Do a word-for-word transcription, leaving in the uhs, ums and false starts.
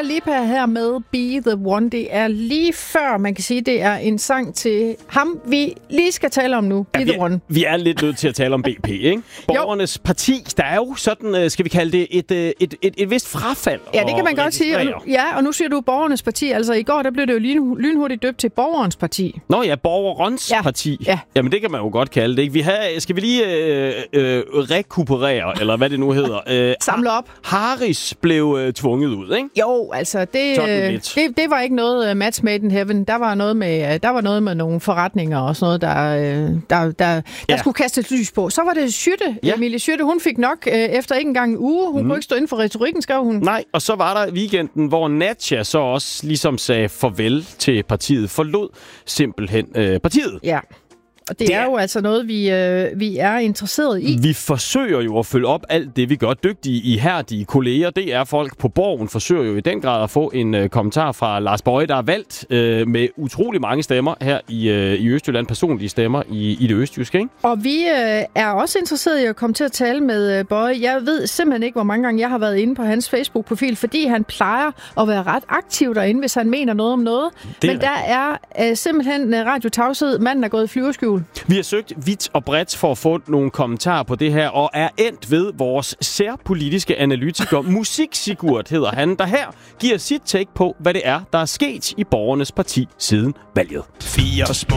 Lipa her med Be The One. Det er lige før, man kan sige, det er en sang til ham, vi lige skal tale om nu. Be ja, The vi, One. Vi er lidt nødt til at tale om B P, ikke? Borgernes parti, der er jo sådan, skal vi kalde det, et, et, et, et, et vist frafald. Ja, det kan man godt sige. Og nu, ja, og nu siger du Borgernes parti. Altså i går, der blev det jo lyn, lynhurtigt døbt til Borgerens parti. Nå ja, Borgerens ja. parti. Ja. Jamen det kan man jo godt kalde det, ikke? Vi har, skal vi lige øh, øh, rekuperere, eller hvad det nu hedder? Øh, Samle op. Harris blev øh, tvunget ud, ikke? Jo, altså det, det, det var ikke noget uh, match made in heaven. Der var noget med, uh, der var noget med nogle forretninger og sådan noget, der, uh, der, der, der ja. skulle kastes lys på. Så var det Skytte, ja. Emilie Skytte. Hun fik nok uh, efter ikke engang en uge. Hun mm. kunne ikke stå inden for retorikken, skrev hun. Nej, og så var der weekenden, hvor Nadja så også ligesom sagde farvel til partiet. Forlod simpelthen uh, partiet. Ja. Og det, det er jo altså noget, vi, øh, vi er interesseret i. Vi forsøger jo at følge op alt det, vi gør. Dygtige, ihærdige kolleger, det er folk på Borgen, forsøger jo i den grad at få en øh, kommentar fra Lars Boje, der er valgt øh, med utrolig mange stemmer her i, øh, i Østjylland, personlige stemmer i, i det østjyske, ikke? Og vi øh, er også interesseret i at komme til at tale med øh, Boje. Jeg ved simpelthen ikke, hvor mange gange jeg har været inde på hans Facebook-profil, fordi han plejer at være ret aktiv derinde, hvis han mener noget om noget. Det Men der er øh, simpelthen øh, radiotavshed. Manden er gået i flyverskjul. Vi har søgt vidt og bredt for at få nogle kommentarer på det her, og er endt ved vores særpolitiske analytiker, Musik Sigurd hedder han, der her giver sit take på, hvad det er, der er sket i Borgernes parti siden valget. Fire